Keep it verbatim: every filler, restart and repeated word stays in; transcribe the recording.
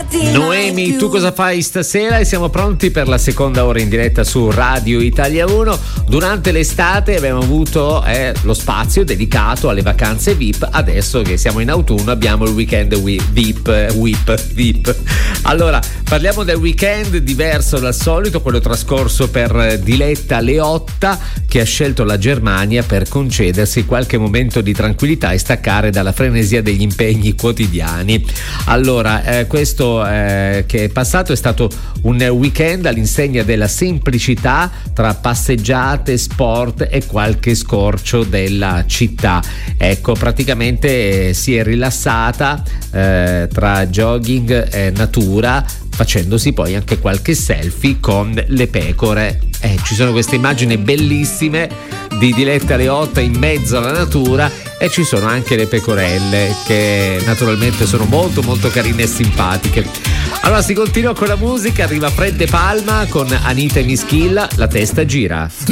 Noemi, tu cosa fai stasera? E siamo pronti per la seconda ora in diretta su Radio Italia uno. Durante l'estate abbiamo avuto eh, lo spazio dedicato alle vacanze V I P. Adesso che siamo in autunno abbiamo il weekend V I P, V I P, V I P. Allora, parliamo del weekend diverso dal solito, quello trascorso per Diletta Leotta, che ha scelto la Germania per concedersi qualche momento di tranquillità e staccare dalla frenesia degli impegni quotidiani. Allora, eh, questo eh, che è passato è stato un weekend all'insegna della semplicità tra passeggiate, sport e qualche scorcio della città. Ecco, praticamente eh, si è rilassata eh, tra jogging e natura, facendosi poi anche qualche selfie con le pecore. Eh, ci sono queste immagini bellissime di Diletta Leotta in mezzo alla natura e ci sono anche le pecorelle che naturalmente sono molto molto carine e simpatiche. Allora si continua con la musica, arriva Fred De Palma con Anita e Mischilla, La testa gira.